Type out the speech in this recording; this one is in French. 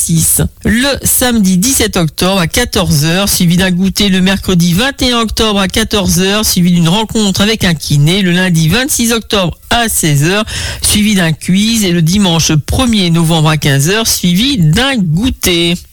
exercice. Le samedi 17 octobre à 14h, suivi d'un goûter le mercredi 21 octobre à 14h, suivi d'une rencontre avec un kiné, le lundi 26 octobre à 16h, suivi d'un quiz et le dimanche 1er novembre à 15h, suivi d'un goûter.